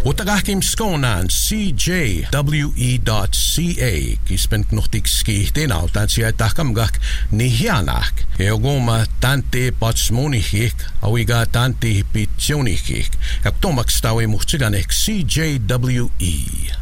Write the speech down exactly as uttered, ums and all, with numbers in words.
Utagahkim skonan c j w e dot c a kispent nuhtik skihtin autan siya takam gak nihianak. Eogoma tante patsmonihik awiga tante hipitsionihik. Ak tomaks tawi muhtsiganek C J W E.